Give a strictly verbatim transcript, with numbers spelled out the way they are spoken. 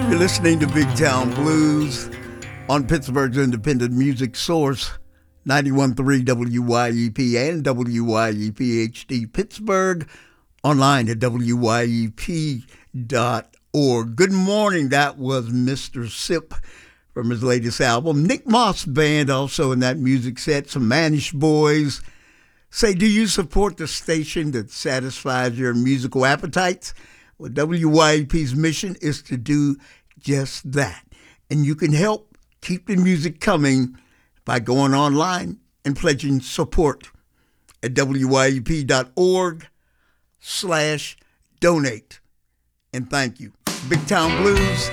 You're listening to Big Town Blues on Pittsburgh's independent music source, ninety-one point three W Y E P and W Y E P H D Pittsburgh, online at W Y E P dot org. Good morning. That was Mister Sip from his latest album. Nick Moss Band also in that music set. Some Manish Boys. Say, do you support the station that satisfies your musical appetites? Well, W Y E P's mission is to do just that. And you can help keep the music coming by going online and pledging support at W Y E P dot org slash donate. And thank you. Big Town Blues,